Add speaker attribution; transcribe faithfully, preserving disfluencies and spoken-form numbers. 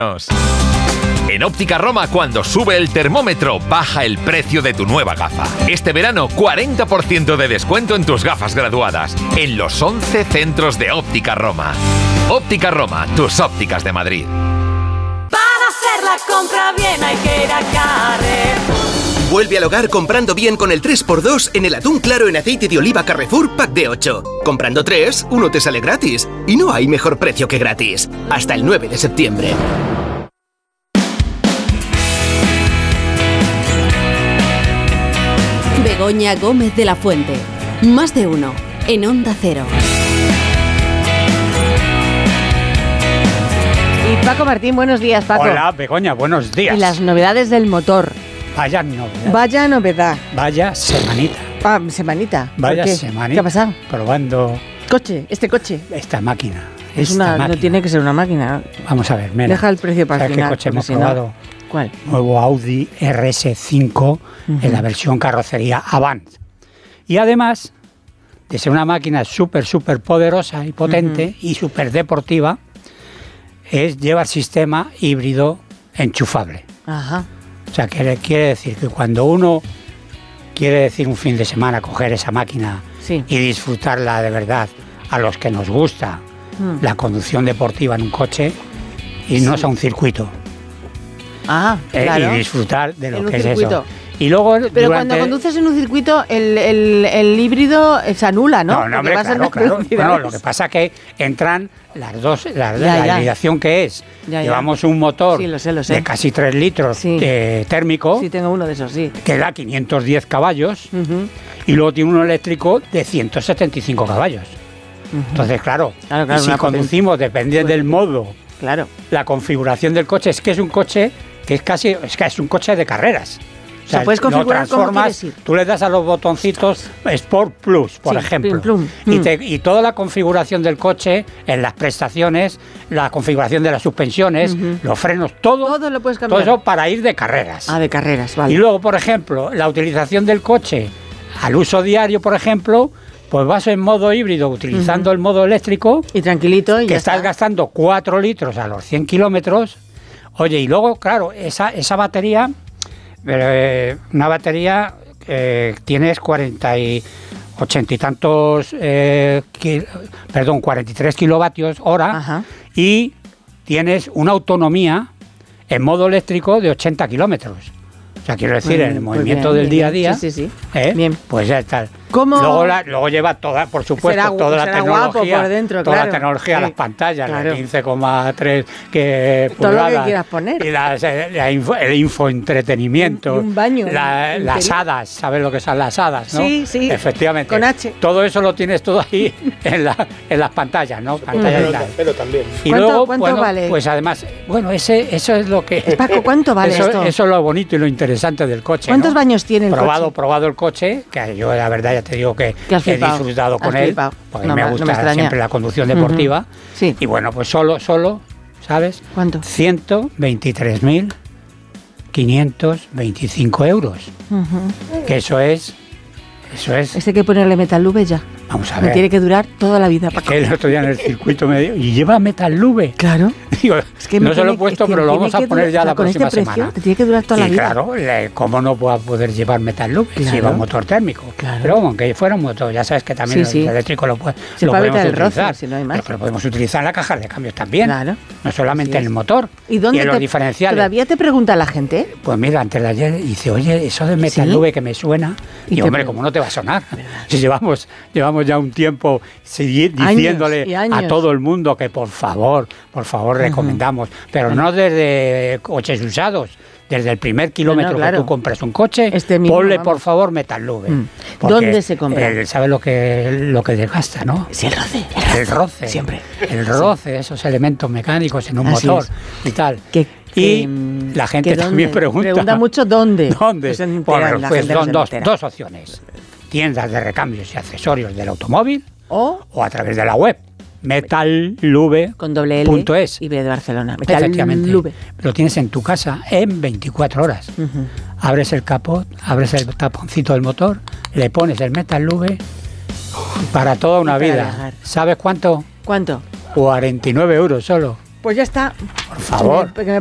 Speaker 1: En Óptica Roma, cuando sube el termómetro, baja el precio de tu nueva gafa. Este verano, cuarenta por ciento de descuento en tus gafas graduadas, en los once centros de Óptica Roma. Óptica Roma, tus ópticas de Madrid.
Speaker 2: Para hacer la compra bien hay que ir a Carrefour.
Speaker 3: Vuelve al hogar comprando bien con el tres por dos en el atún claro en aceite de oliva Carrefour Pack de ocho. Comprando tres, uno te sale gratis. Y no hay mejor precio que gratis. Hasta el nueve de septiembre.
Speaker 4: Begoña Gómez de la Fuente. Más de uno. En Onda Cero.
Speaker 5: Y Paco Martín, buenos días, Paco.
Speaker 6: Hola, Begoña, buenos días.
Speaker 5: Y las novedades del motor.
Speaker 6: Vaya novedad.
Speaker 5: Vaya novedad.
Speaker 6: Vaya semanita.
Speaker 5: Ah, semanita.
Speaker 6: Vaya
Speaker 5: qué?
Speaker 6: semanita.
Speaker 5: ¿Qué ha pasado?
Speaker 6: Probando...
Speaker 5: Coche, este coche.
Speaker 6: Esta máquina.
Speaker 5: Es
Speaker 6: esta
Speaker 5: una,
Speaker 6: máquina.
Speaker 5: no tiene que ser una máquina.
Speaker 6: Vamos a ver, mira.
Speaker 5: Deja el precio para el
Speaker 6: ¿Sabes
Speaker 5: final.
Speaker 6: qué coche hemos
Speaker 5: si no-
Speaker 6: probado?
Speaker 5: ¿Cuál?
Speaker 6: Nuevo Audi R S cinco
Speaker 5: Uh-huh.
Speaker 6: en la versión carrocería Avant. Y además de ser una máquina súper, súper poderosa y potente
Speaker 5: Uh-huh.
Speaker 6: y súper deportiva, es, lleva el sistema híbrido enchufable.
Speaker 5: Ajá.
Speaker 6: O sea, que quiere decir que cuando uno quiere decir un fin de semana coger esa máquina
Speaker 5: Sí.
Speaker 6: y disfrutarla de verdad, a los que nos gusta
Speaker 5: Mm.
Speaker 6: la conducción deportiva en un coche, irnos
Speaker 5: Sí.
Speaker 6: a un circuito
Speaker 5: Ah,
Speaker 6: eh,
Speaker 5: claro.
Speaker 6: y disfrutar de lo
Speaker 5: En un
Speaker 6: que es
Speaker 5: circuito.
Speaker 6: eso. Y luego
Speaker 5: Pero
Speaker 6: durante...
Speaker 5: cuando conduces en un circuito, el, el, el híbrido se anula, ¿no?
Speaker 6: No, no,
Speaker 5: Porque
Speaker 6: hombre,
Speaker 5: vas a
Speaker 6: claro,
Speaker 5: unas
Speaker 6: claro.
Speaker 5: velocidades.
Speaker 6: No, lo que pasa es que entran las dos, la,
Speaker 5: Ya,
Speaker 6: la
Speaker 5: ya.
Speaker 6: hibridación que es.
Speaker 5: Ya, ya.
Speaker 6: Llevamos un motor
Speaker 5: Sí, lo sé, lo sé.
Speaker 6: de casi tres litros
Speaker 5: Sí.
Speaker 6: de térmico,
Speaker 5: Sí, tengo uno de esos, sí.
Speaker 6: que da quinientos diez caballos,
Speaker 5: Ujú.
Speaker 6: y luego tiene uno eléctrico de ciento setenta y cinco caballos. Entonces, claro,
Speaker 5: Claro, claro,
Speaker 6: y si
Speaker 5: una potencia.
Speaker 6: conducimos, depende del modo,
Speaker 5: Claro.
Speaker 6: la configuración del coche, es que es un coche que es casi, es que es un coche de carreras. O
Speaker 5: sea, puedes configurar como quieres ir.
Speaker 6: Tú le das a los botoncitos Sport Plus, por
Speaker 5: Sí,
Speaker 6: ejemplo,
Speaker 5: plum, plum.
Speaker 6: Y,
Speaker 5: Mm.
Speaker 6: te- y toda la configuración del coche, en las prestaciones, la configuración de las suspensiones,
Speaker 5: Ujú.
Speaker 6: los frenos, todo,
Speaker 5: Todo lo puedes
Speaker 6: todo
Speaker 5: cambiar.
Speaker 6: eso para ir de carreras.
Speaker 5: Ah, de carreras, vale.
Speaker 6: Y luego, por ejemplo, la utilización del coche al uso diario, por ejemplo, pues vas en modo híbrido utilizando
Speaker 5: Ujú.
Speaker 6: el modo eléctrico,
Speaker 5: Y tranquilito y
Speaker 6: que
Speaker 5: ya
Speaker 6: estás
Speaker 5: está.
Speaker 6: gastando cuatro litros a los cien kilómetros. Oye, y luego, claro, esa, esa batería, eh, una batería, eh, tienes cuarenta y ochenta y tantos, eh, ki- perdón, cuarenta y tres kilovatios hora,
Speaker 5: Ajá.
Speaker 6: y tienes una autonomía en modo eléctrico de ochenta kilómetros. O sea, quiero decir,
Speaker 5: Muy
Speaker 6: en el
Speaker 5: bien, muy
Speaker 6: movimiento
Speaker 5: bien,
Speaker 6: del
Speaker 5: bien,
Speaker 6: día a
Speaker 5: bien.
Speaker 6: día,
Speaker 5: Sí, sí, sí.
Speaker 6: ¿eh?
Speaker 5: Bien.
Speaker 6: Pues ya está.
Speaker 5: ¿Cómo?
Speaker 6: Luego, la- luego lleva toda, por supuesto,
Speaker 5: Será gu-
Speaker 6: toda la
Speaker 5: será guapo
Speaker 6: tecnología,
Speaker 5: por dentro,
Speaker 6: toda
Speaker 5: claro.
Speaker 6: la tecnología,
Speaker 5: Sí.
Speaker 6: las pantallas,
Speaker 5: Claro.
Speaker 6: las quince coma tres que
Speaker 5: Todo lo que
Speaker 6: pulgadas,
Speaker 5: quieras poner.
Speaker 6: y las, eh, la info- el infoentretenimiento,
Speaker 5: Y un baño
Speaker 6: la-
Speaker 5: interior.
Speaker 6: las hadas, ¿sabes lo que son las hadas? ¿no?
Speaker 5: Sí, sí.
Speaker 6: Efectivamente.
Speaker 5: Con H.
Speaker 6: Todo eso lo tienes todo ahí en, la- en las pantallas, ¿no? Pantallas y tal.
Speaker 7: Pero también.
Speaker 6: Y
Speaker 5: ¿Cuánto-
Speaker 6: luego,
Speaker 5: cuánto
Speaker 6: bueno,
Speaker 5: vale?
Speaker 6: pues además, bueno, ese, eso es lo que...
Speaker 5: Paco, ¿cuánto vale
Speaker 6: eso,
Speaker 5: esto?
Speaker 6: eso es lo bonito y lo interesante del coche.
Speaker 5: ¿Cuántos
Speaker 6: ¿no?
Speaker 5: baños tiene el
Speaker 6: probado,
Speaker 5: coche?
Speaker 6: Probado el coche, que yo la verdad ya te digo que
Speaker 5: Que has
Speaker 6: he
Speaker 5: flipado,
Speaker 6: disfrutado
Speaker 5: has
Speaker 6: con él,
Speaker 5: flipado.
Speaker 6: porque
Speaker 5: No
Speaker 6: me
Speaker 5: me- no me
Speaker 6: gusta
Speaker 5: extraña.
Speaker 6: siempre la conducción deportiva.
Speaker 5: Ujú. Sí.
Speaker 6: Y bueno, pues solo, solo, ¿sabes?
Speaker 5: ¿Cuánto?
Speaker 6: ciento veintitrés mil quinientos veinticinco euros.
Speaker 5: Ujú.
Speaker 6: Que eso es, eso es,
Speaker 5: Este hay que ponerle Metal Lube ya.
Speaker 6: vamos a
Speaker 5: Me
Speaker 6: ver.
Speaker 5: tiene que durar toda la vida, Paco.
Speaker 6: Que el otro día en el circuito me dijo, y lleva Metal Lube.
Speaker 5: Claro.
Speaker 6: Digo,
Speaker 5: Es que me
Speaker 6: no se lo he
Speaker 5: tiene-
Speaker 6: puesto,
Speaker 5: es que
Speaker 6: pero lo
Speaker 5: tiene
Speaker 6: vamos a
Speaker 5: que
Speaker 6: poner
Speaker 5: durar-
Speaker 6: ya
Speaker 5: o sea,
Speaker 6: la
Speaker 5: con
Speaker 6: próxima
Speaker 5: este precio
Speaker 6: semana.
Speaker 5: te tiene que durar toda
Speaker 6: y
Speaker 5: la vida.
Speaker 6: claro, le- ¿cómo no va a poder llevar Metal Lube si
Speaker 5: Claro.
Speaker 6: lleva un motor térmico?
Speaker 5: Claro.
Speaker 6: Pero bueno, aunque fuera un motor, ya sabes que también
Speaker 5: Sí,
Speaker 6: el
Speaker 5: sí.
Speaker 6: eléctrico lo, puede,
Speaker 5: Se
Speaker 6: lo
Speaker 5: puede
Speaker 6: podemos
Speaker 5: evitar el roce,
Speaker 6: utilizar.
Speaker 5: si no hay más.
Speaker 6: Pero que lo podemos utilizar en la caja de cambios también.
Speaker 5: Claro.
Speaker 6: No solamente
Speaker 5: Así
Speaker 6: en
Speaker 5: es.
Speaker 6: el motor.
Speaker 5: ¿Y dónde
Speaker 6: en los
Speaker 5: te-
Speaker 6: diferenciales.
Speaker 5: ¿Todavía te pregunta la gente?
Speaker 6: Pues mira, antes de ayer dice, oye, eso de Metal
Speaker 5: ¿Sí?
Speaker 6: Lube que me suena.
Speaker 5: Y
Speaker 6: Y
Speaker 5: te
Speaker 6: hombre,
Speaker 5: pre-
Speaker 6: ¿cómo no te va a sonar? Si llevamos, llevamos ya un tiempo sigui-
Speaker 5: Años
Speaker 6: diciéndole
Speaker 5: y años.
Speaker 6: a todo el mundo que por favor, por favor recomendamos, pero no desde coches usados, desde el primer kilómetro
Speaker 5: claro.
Speaker 6: que tú compras un coche,
Speaker 5: Este mismo,
Speaker 6: ponle
Speaker 5: vamos.
Speaker 6: por favor Metal Lube.
Speaker 5: Mm.
Speaker 6: Porque
Speaker 5: ¿Dónde se compra?
Speaker 6: Él sabe lo que, lo que desgasta, ¿no?
Speaker 5: Sí, el roce.
Speaker 6: El roce.
Speaker 5: Siempre.
Speaker 6: El roce, esos elementos mecánicos en un
Speaker 5: Así
Speaker 6: motor
Speaker 5: es.
Speaker 6: y tal.
Speaker 5: Que-
Speaker 6: y
Speaker 5: que, mm,
Speaker 6: la gente
Speaker 5: que dónde.
Speaker 6: también pregunta.
Speaker 5: Pregunta mucho dónde.
Speaker 6: ¿Dónde?
Speaker 5: No se enteran,
Speaker 6: Bueno,
Speaker 5: la
Speaker 6: pues
Speaker 5: gente no
Speaker 6: son
Speaker 5: se
Speaker 6: dos,
Speaker 5: entera.
Speaker 6: dos opciones. Tiendas de recambios y accesorios del automóvil
Speaker 5: O
Speaker 6: o a través de la web. metallube
Speaker 5: con doble L
Speaker 6: punto es.
Speaker 5: y B de Barcelona. Metal
Speaker 6: Efectivamente.
Speaker 5: Lube.
Speaker 6: Lo tienes en tu casa en veinticuatro horas.
Speaker 5: Ujú.
Speaker 6: Abres el capot, abres el taponcito del motor, le pones el Metal Lube para toda una
Speaker 5: para
Speaker 6: vida.
Speaker 5: viajar.
Speaker 6: ¿Sabes cuánto?
Speaker 5: ¿Cuánto?
Speaker 6: cuarenta y nueve euros solo.
Speaker 7: Pues ya está.
Speaker 6: Por favor.
Speaker 7: Que me